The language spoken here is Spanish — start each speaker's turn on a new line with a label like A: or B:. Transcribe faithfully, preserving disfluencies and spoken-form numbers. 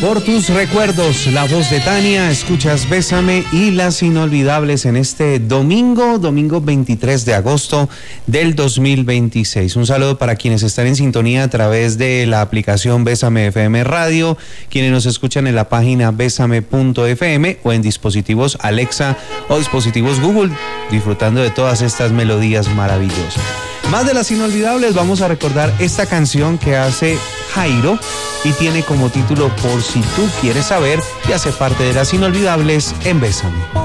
A: Por tus recuerdos, la voz de Tania, escuchas Bésame y las inolvidables en este domingo, domingo veintitrés de agosto del dos mil veintiséis. Un saludo para quienes están en sintonía a través de la aplicación Bésame F M Radio, quienes nos escuchan en la página besame punto f m o en dispositivos Alexa o dispositivos Google, disfrutando de todas estas melodías maravillosas. Más de las inolvidables, vamos a recordar esta canción que hace Jairo y tiene como título Por si tú quieres saber, y hace parte de las inolvidables en Bésame.